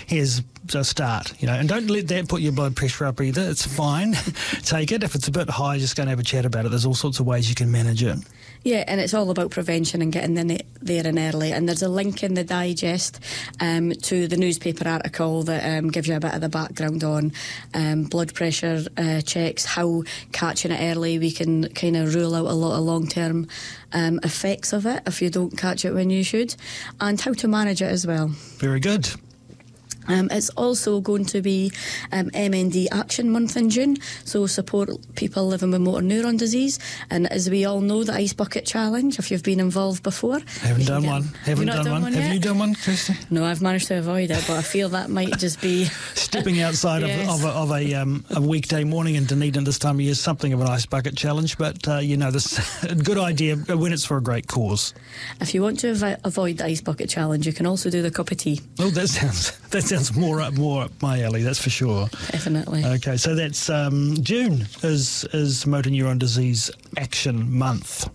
here's a start, and don't let that put your blood pressure up either. It's fine. Take it. If it's a bit high, just go and have a chat about it. There's all sorts of ways you can manage it. Yeah, and it's all about prevention and getting there in early. And there's a link in the digest to the newspaper article that gives you a bit of the background on blood pressure checks, how catching it early, we can kind of rule out a lot of long-term effects of it if you don't catch it when you should, and how to manage it as well. Very good. It's also going to be MND Action Month in June, so support people living with motor neuron disease. And as we all know, the Ice Bucket Challenge, if you've been involved before. Haven't done one. Have you done one, Kirsty? No, I've managed to avoid it, but I feel that might just be... Stepping outside yes. of a weekday morning in Dunedin this time of year is something of an Ice Bucket Challenge, but, this a good idea when it's for a great cause. If you want to avoid the Ice Bucket Challenge, you can also do the cup of tea. Oh, that sounds more up my alley, that's for sure. Definitely. Okay, so that's June is Motor Neuron Disease Action Month.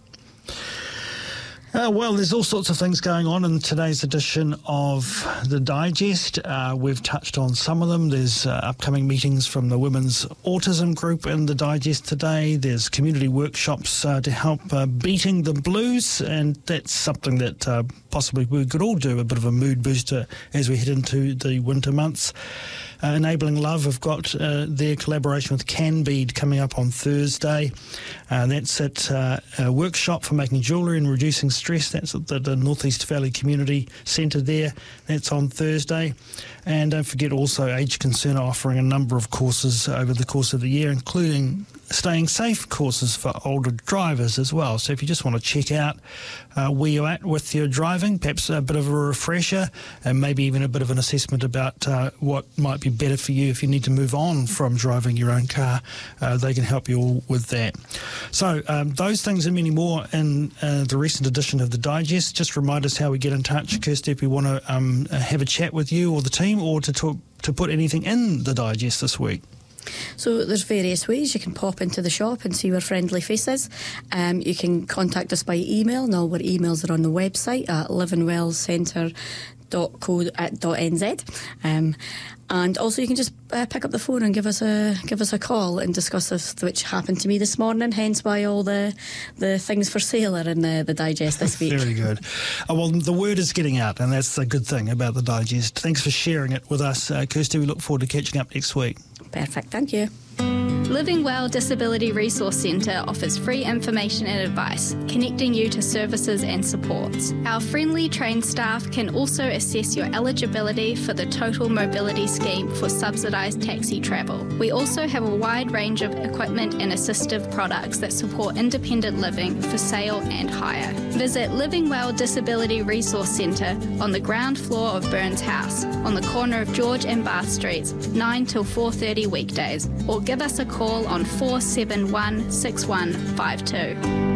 Well, there's all sorts of things going on in today's edition of the Digest. We've touched on some of them. There's upcoming meetings from the Women's Autism Group in the Digest today. There's community workshops to help beating the blues, and that's something that possibly we could all do, a bit of a mood booster as we head into the winter months. Enabling Love have got their collaboration with Canbead coming up on Thursday. That's at a workshop for making jewellery and reducing stress. That's at the North East Valley Community Centre there. That's on Thursday. And don't forget also Age Concern are offering a number of courses over the course of the year, including staying safe courses for older drivers as well. So if you just want to check out where you're at with your driving, perhaps a bit of a refresher and maybe even a bit of an assessment about what might be better for you if you need to move on from driving your own car, they can help you all with that. So those things and many more in the recent edition of the Digest. Just remind us how we get in touch, Kirsty, if we want to have a chat with you or the team, or to put anything in the Digest this week. So there's various ways. You can pop into the shop and see our friendly faces. You can contact us by email. Now our emails are on the website at livingwellcentre.co.nz. And also you can just pick up the phone and give us a call and discuss this, which happened to me this morning, hence why all the things for sale are in the Digest this week. Very good. Well, the word is getting out, and that's the good thing about the Digest. Thanks for sharing it with us, Kirsty. We look forward to catching up next week. Perfect, thank you. Living Well Disability Resource Centre offers free information and advice, connecting you to services and supports. Our friendly trained staff can also assess your eligibility for the Total Mobility Scheme for subsidised taxi travel. We also have a wide range of equipment and assistive products that support independent living for sale and hire. Visit Living Well Disability Resource Centre on the ground floor of Burns House, on the corner of George and Bath Streets, 9 till 4:30 weekdays, or give us a call on 471 6152.